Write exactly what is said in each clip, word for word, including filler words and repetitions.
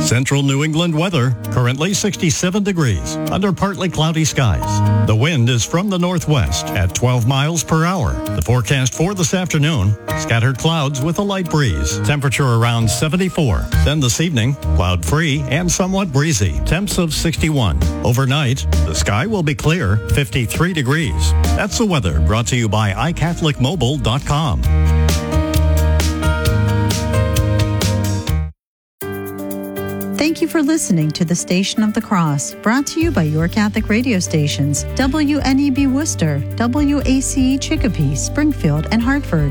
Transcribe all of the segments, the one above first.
Central New England weather, currently sixty-seven degrees, under partly cloudy skies. The wind is from the northwest at twelve miles per hour. The forecast for this afternoon, scattered clouds with a light breeze. Temperature around seventy-four. Then this evening, cloud-free and somewhat breezy. Temps of sixty-one. Overnight, the sky will be clear, fifty-three degrees. That's the weather brought to you by i catholic mobile dot com. Thank you for listening to the Station of the Cross, brought to you by your Catholic radio stations, W N E B Worcester, W A C E Chicopee, Springfield, and Hartford.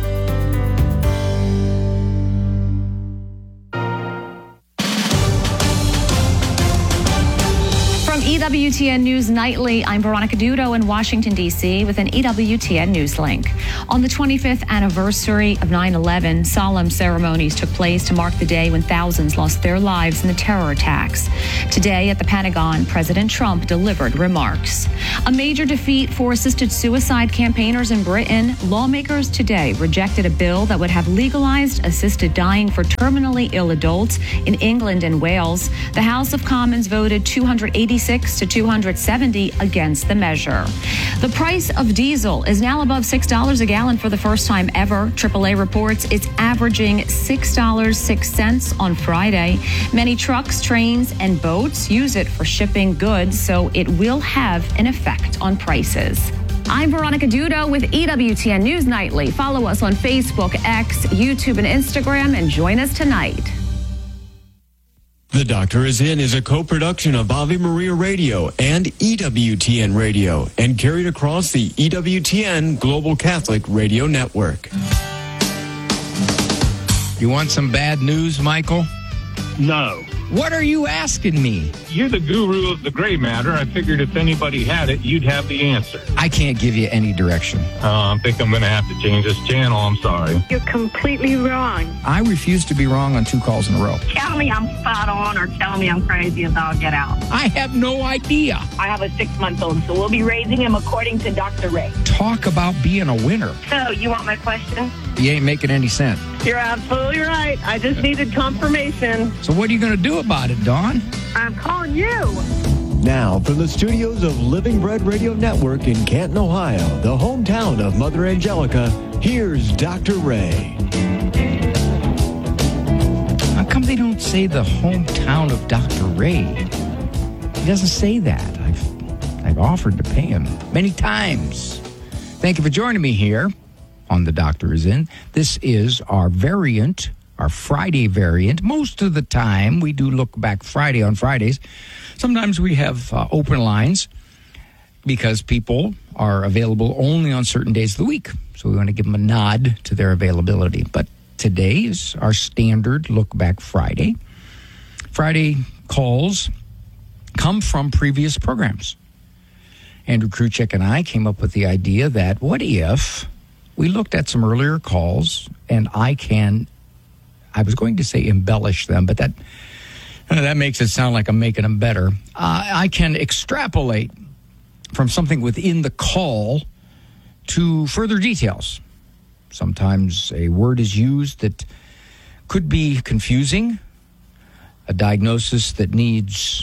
E W T N News Nightly, I'm Veronica Dudo in Washington, D C with an E W T N News link. On the twenty-fifth anniversary of nine eleven, solemn ceremonies took place to mark the day when thousands lost their lives in the terror attacks. Today at the Pentagon, President Trump delivered remarks. A major defeat for assisted suicide campaigners in Britain. Lawmakers today rejected a bill that would have legalized assisted dying for terminally ill adults in England and Wales. The House of Commons voted two hundred eighty-six to two hundred seventy against the measure. The price of diesel is now above six dollars a gallon for the first time ever. triple A reports it's averaging six dollars and six cents on Friday. Many trucks, trains, and boats use it for shipping goods, so it will have an effect on prices. I'm Veronica Dudo with E W T N News Nightly. Follow us on Facebook, X, YouTube, and Instagram, and join us tonight. The Doctor Is In is a co-production of Ave Maria Radio and E W T N Radio and carried across the E W T N Global Catholic Radio Network. You want some bad news, Michael? No. What are you asking me? You're the guru of the gray matter. I figured if anybody had it, you'd have the answer. I can't give you any direction. Uh, I think I'm going to have to change this channel. I'm sorry. You're completely wrong. I refuse to be wrong on two calls in a row. Tell me I'm spot on or tell me I'm crazy and I'll get out. I have no idea. I have a six-month-old, so we'll be raising him according to Doctor Ray. Talk about being a winner. So, you want my question? You ain't making any sense. You're absolutely right. I just needed confirmation. So what are you going to do about it, Dawn? I'm calling you. Now, from the studios of Living Bread Radio Network in Canton, Ohio, the hometown of Mother Angelica, here's Doctor Ray. How come they don't say the hometown of Doctor Ray? He doesn't say that. I've, I've offered to pay him many times. Thank you for joining me here on The Doctor Is In. This is our variant, our Friday variant. Most of the time, we do look back Friday on Fridays. Sometimes we have uh, open lines because people are available only on certain days of the week. So we want to give them a nod to their availability. But today is our standard look back Friday. Friday calls come from previous programs. Andrew Kruchek and I came up with the idea that what if we looked at some earlier calls, and I can, I was going to say embellish them, but that that makes it sound like I'm making them better. Uh, I can extrapolate from something within the call to further details. Sometimes a word is used that could be confusing, a diagnosis that needs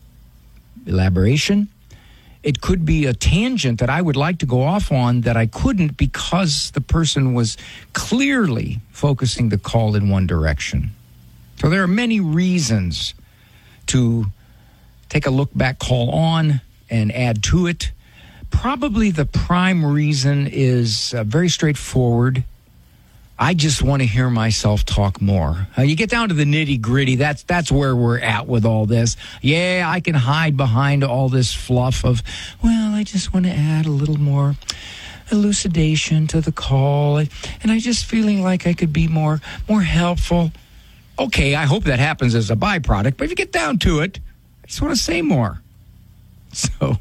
elaboration. It could be a tangent that I would like to go off on that I couldn't because the person was clearly focusing the call in one direction. So there are many reasons to take a look back call on and add to it. Probably the prime reason is uh, very straightforward. I just want to hear myself talk more. Uh, you get down to the nitty gritty. That's that's where we're at with all this. Yeah, I can hide behind all this fluff of, well, I just want to add a little more elucidation to the call, and I just feeling like I could be more more helpful. Okay, I hope that happens as a byproduct, but if you get down to it, I just want to say more. So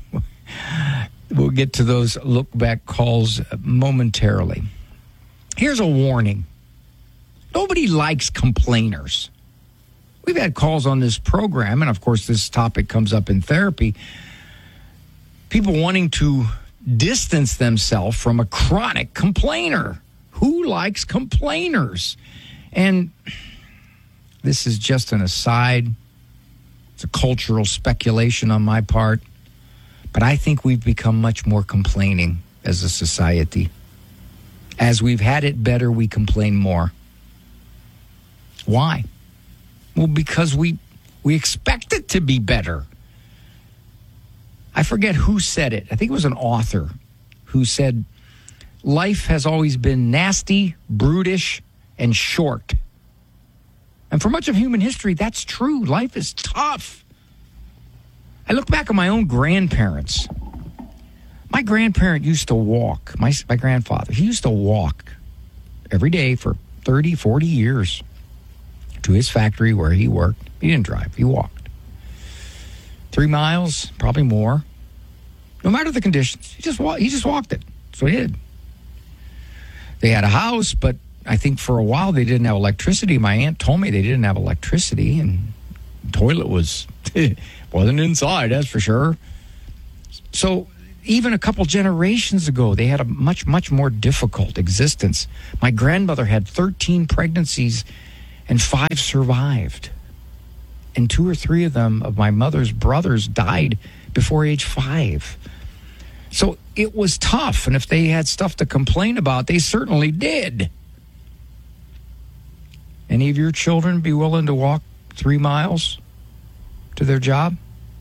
we'll get to those look back calls momentarily. Here's a warning. Nobody likes complainers. We've had calls on this program, and of course this topic comes up in therapy. People wanting to distance themselves from a chronic complainer. Who likes complainers? And this is just an aside. It's a cultural speculation on my part. But I think we've become much more complaining as a society. As we've had it better, we complain more. Why? Well, because we we expect it to be better. I forget who said it. I think it was an author who said, life has always been nasty, brutish, and short. And for much of human history, that's true. Life is tough. I look back at my own grandparents. My grandparent used to walk, my, my grandfather, he used to walk every day for thirty, forty years to his factory where he worked. He didn't drive, he walked. Three miles, probably more. No matter the conditions, he just, wa- he just walked it. That's what he did. They had a house, but I think for a while they didn't have electricity. My aunt told me they didn't have electricity, and the toilet was wasn't inside, that's for sure. So even a couple generations ago, they had a much, much more difficult existence. My grandmother had thirteen pregnancies, and five survived. And two or three of them, of my mother's brothers, died before age five. So it was tough, and if they had stuff to complain about, they certainly did. Any of your children be willing to walk three miles to their job?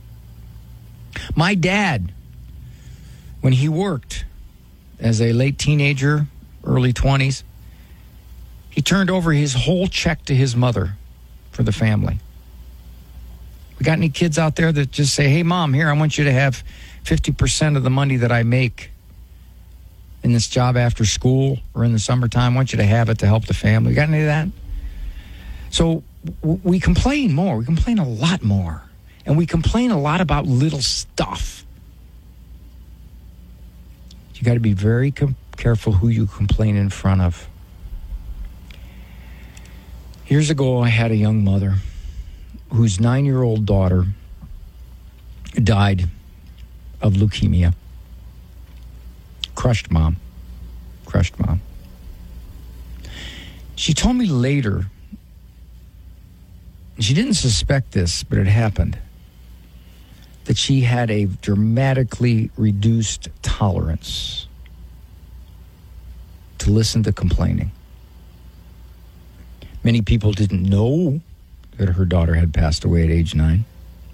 My dad, when he worked as a late teenager, early twenties, he turned over his whole check to his mother for the family. We got any kids out there that just say, hey, Mom, here, I want you to have fifty percent of the money that I make in this job after school or in the summertime. I want you to have it to help the family. Got any of that? So w- we complain more. We complain a lot more. And we complain a lot about little stuff. You got to be very com- careful who you complain in front of. Years ago, I had a young mother whose nine-year-old daughter died of leukemia. Crushed mom. Crushed mom. She told me later, she didn't suspect this, but it happened, that she had a dramatically reduced tolerance to listen to complaining. Many people didn't know that her daughter had passed away at age nine.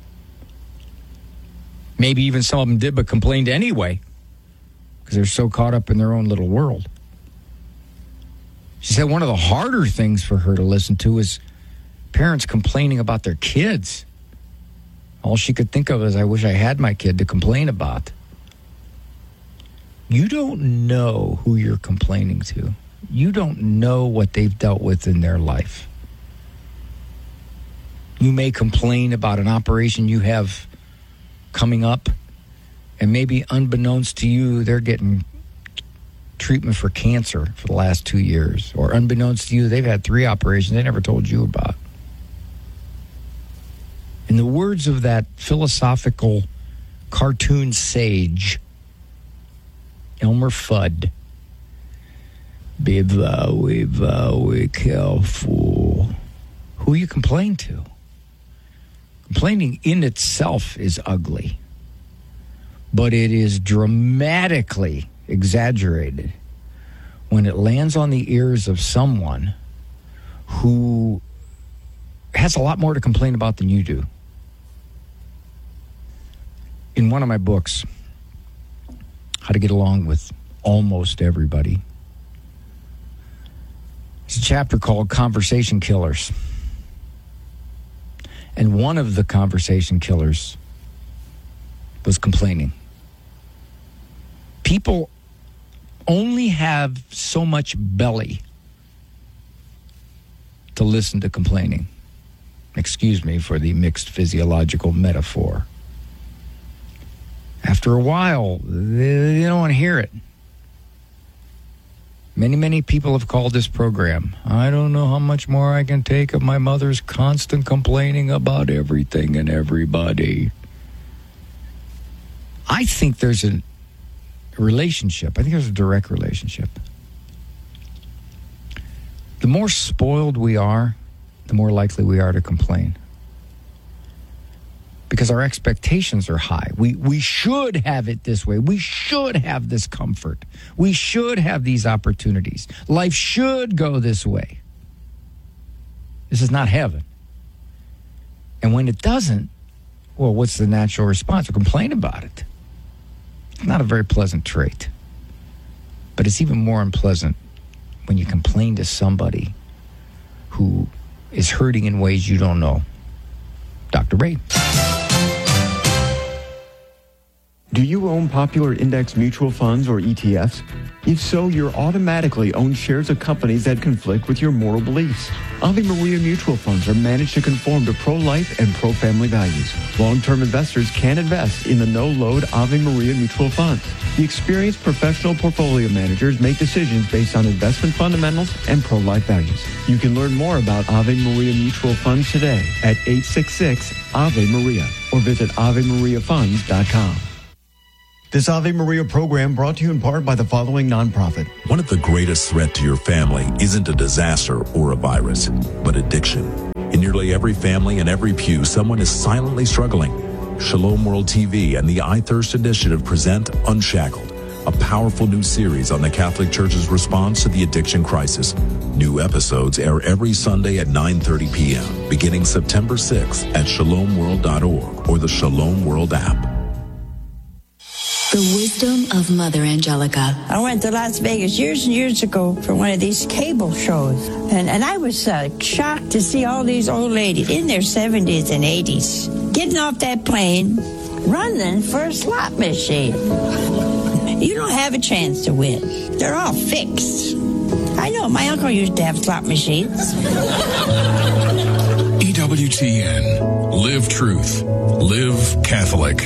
Maybe even some of them did, but complained anyway, because they're so caught up in their own little world. She said one of the harder things for her to listen to is parents complaining about their kids. All she could think of is, I wish I had my kid to complain about. You don't know who you're complaining to. You don't know what they've dealt with in their life. You may complain about an operation you have coming up, and maybe unbeknownst to you, they're getting treatment for cancer for the last two years. Or unbeknownst to you, they've had three operations they never told you about. In the words of that philosophical cartoon sage, Elmer Fudd, be very, very careful who you complain to. Complaining in itself is ugly, but it is dramatically exaggerated when it lands on the ears of someone who has a lot more to complain about than you do. In one of my books, How to Get Along with Almost Everybody, there's a chapter called Conversation Killers. And one of the conversation killers was complaining. People only have so much belly to listen to complaining. Excuse me for the mixed physiological metaphor. After a while, they don't want to hear it. Many, many people have called this program, I don't know how much more I can take of my mother's constant complaining about everything and everybody. I think there's a relationship. I think there's a direct relationship. The more spoiled we are, the more likely we are to complain. Because our expectations are high. We we should have it this way. We should have this comfort. We should have these opportunities. Life should go this way. This is not heaven. And when it doesn't, well, what's the natural response? We complain about it. It's not a very pleasant trait. But it's even more unpleasant when you complain to somebody who is hurting in ways you don't know. Doctor Ray. Do you own popular index mutual funds or E T Fs? If so, you're automatically own shares of companies that conflict with your moral beliefs. Ave Maria mutual funds are managed to conform to pro-life and pro-family values. Long-term investors can invest in the no-load Ave Maria mutual funds. The experienced professional portfolio managers make decisions based on investment fundamentals and pro-life values. You can learn more about Ave Maria mutual funds today at eight six six Ave Maria or visit ave maria funds dot com. This Ave Maria program brought to you in part by the following nonprofit. One of the greatest threats to your family isn't a disaster or a virus, but addiction. In nearly every family and every pew, someone is silently struggling. Shalom World T V and the I Thirst Initiative present Unshackled, a powerful new series on the Catholic Church's response to the addiction crisis. New episodes air every Sunday at nine thirty p.m., beginning September sixth at shalom world dot org or the Shalom World app. The wisdom of Mother Angelica. I went to Las Vegas years and years ago for one of these cable shows. And, and I was uh, shocked to see all these old ladies in their seventies and eighties getting off that plane, running for a slot machine. You don't have a chance to win. They're all fixed. I know, my uncle used to have slot machines. E W T N. Live truth. Live Catholic.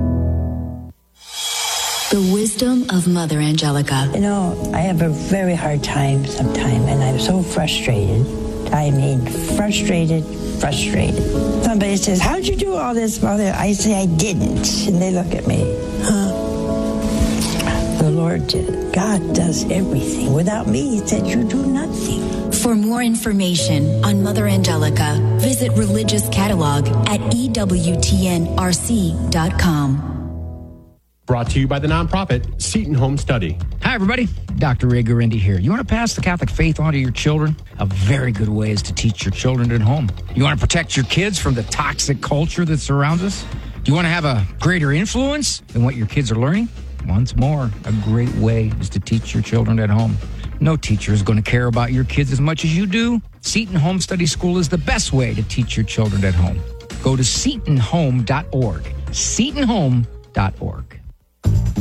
The wisdom of Mother Angelica. You know, I have a very hard time sometimes, and I'm so frustrated. I mean, frustrated, frustrated. Somebody says, how'd you do all this, Mother? I say, I didn't. And they look at me, huh? The Lord did it. God does everything. Without me, he said, you do nothing. For more information on Mother Angelica, visit Religious Catalog at E W T N R C dot com. Brought to you by the nonprofit Seton Home Study. Hi, everybody. Doctor Ray Guarendi here. You want to pass the Catholic faith on to your children? A very good way is to teach your children at home. You want to protect your kids from the toxic culture that surrounds us? Do you want to have a greater influence than what your kids are learning? Once more, a great way is to teach your children at home. No teacher is going to care about your kids as much as you do. Seton Home Study School is the best way to teach your children at home. Go to seton home dot org. seton home dot org.